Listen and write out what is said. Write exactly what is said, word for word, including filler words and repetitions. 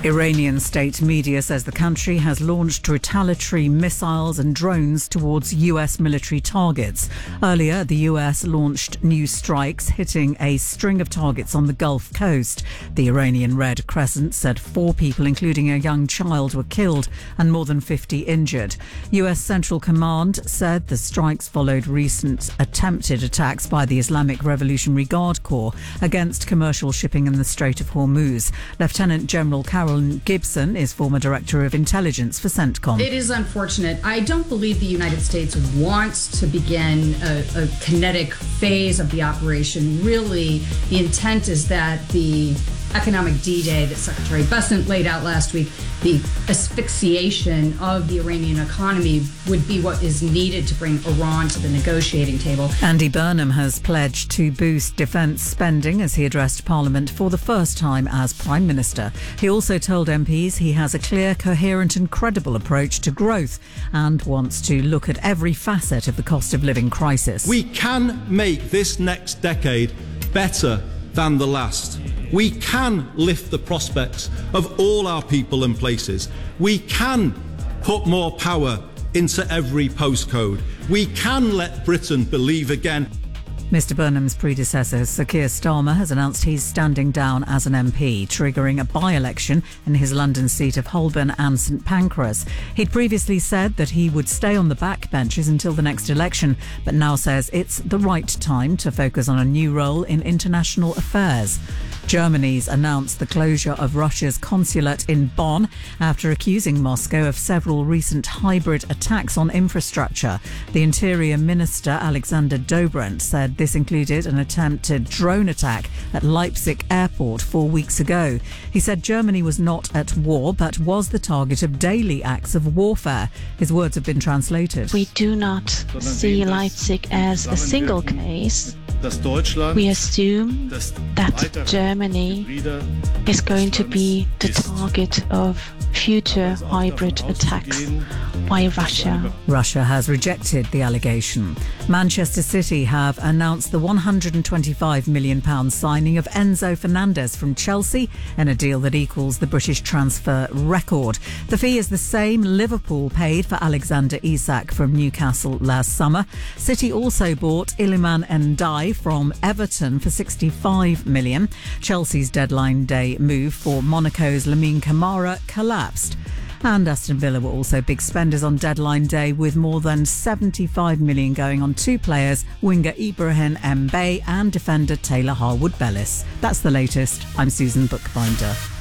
Iranian state media says the country has launched retaliatory missiles and drones towards U S military targets. Earlier, the U S launched new strikes hitting a string of targets on the Gulf Coast. The Iranian Red Crescent said four people, including a young child, were killed and more than fifty injured. U S Central Command said the strikes followed recent attempted attacks by the Islamic Revolutionary Guard Corps against commercial shipping in the Strait of Hormuz. Lieutenant General Carol Gibson is former director of intelligence for CENTCOM. It is unfortunate. I don't believe the United States wants to begin a, a kinetic phase of the operation. Really, the intent is that the economic D-Day that Secretary Bessent laid out last week, the asphyxiation of the Iranian economy, would be what is needed to bring Iran to the negotiating table. Andy Burnham has pledged to boost defence spending as he addressed Parliament for the first time as Prime Minister. He also told M Ps he has a clear, coherent and credible approach to growth and wants to look at every facet of the cost of living crisis. We can make this next decade better than the last. We can lift the prospects of all our people and places. We can put more power into every postcode. We can let Britain believe again. Mister Burnham's predecessor, Sir Keir Starmer, has announced he's standing down as an M P, triggering a by-election in his London seat of Holborn and St Pancras. He'd previously said that he would stay on the backbenches until the next election, but now says it's the right time to focus on a new role in international affairs. Germany's announced the closure of Russia's consulate in Bonn after accusing Moscow of several recent hybrid attacks on infrastructure. The Interior Minister, Alexander Dobrindt, said this included an attempted drone attack at Leipzig airport four weeks ago. He said Germany was not at war, but was the target of daily acts of warfare. His words have been translated. We do not see Leipzig as a single case. We assume that Germany is going to be the target of future hybrid attacks by Russia. Russia has rejected the allegation. Manchester City have announced the one hundred twenty-five million pounds signing of Enzo Fernandez from Chelsea in a deal that equals the British transfer record. The fee is the same Liverpool paid for Alexander Isak from Newcastle last summer. City also bought Iliman Ndiaye from Everton for sixty-five million pounds. Chelsea's deadline day move for Monaco's Lamine Camara collapsed. And Aston Villa were also big spenders on deadline day, with more than seventy-five million pounds going on two players, winger Ibrahim Mbaye and defender Taylor Harwood-Bellis. That's the latest. I'm Susan Bookbinder.